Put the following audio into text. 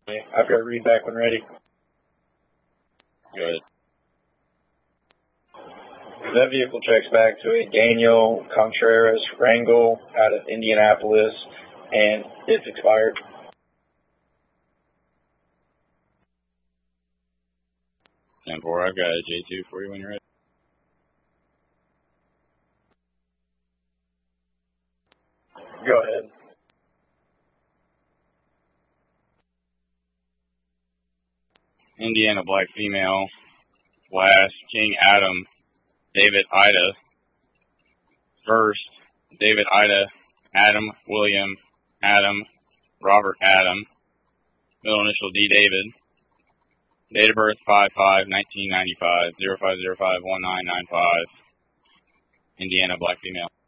I've got a read back when ready. Go ahead. That vehicle checks back to a Daniel Contreras Wrangle out of Indianapolis, and it's expired. And 4, I've got a J2 for you when you're ready. Go ahead. Indiana black female, last King Adam, David Ida. First, David Ida, Adam William, Adam, Robert Adam. Middle initial D David. Date of birth 5/5/1995, 05051995. Indiana black female.